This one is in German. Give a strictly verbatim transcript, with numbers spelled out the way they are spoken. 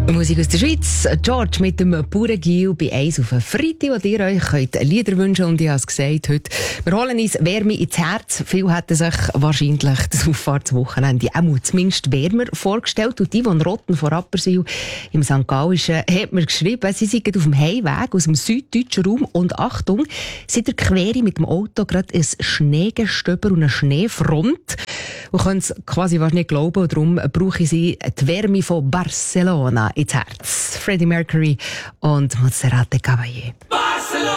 Musik aus der Schweiz. George mit dem Bauerngiel bei eins auf den Freitag, wo ihr euch könnt Lieder wünschen könnt. Und ich habe es gesagt, heute, wir holen uns Wärme ins Herz. Viele hätten sich wahrscheinlich das Auffahrtswochenende auch zumindest wärmer vorgestellt. Und die, die in Rotten vor Rapperswil im Sankt Gallischen, hat mir geschrieben, sie seien auf dem Heimweg aus dem süddeutschen Raum. Und Achtung, sie der Quere mit dem Auto gerade ein Schneegestöber und eine Schneefront. Und können es quasi fast nicht glauben. Und darum brauche ich sie die Wärme von Barcelona ins Herz. Freddie Mercury und Montserrat Caballé. Barcelona!